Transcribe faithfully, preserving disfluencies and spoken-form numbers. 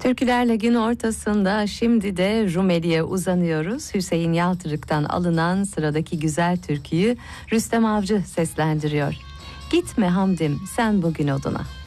Türkülerle gün ortasında şimdi de Rumeli'ye uzanıyoruz. Hüseyin Yaltırık'tan alınan sıradaki güzel türküyü Rüstem Avcı seslendiriyor. Gitme Hamdim sen bugün oduna.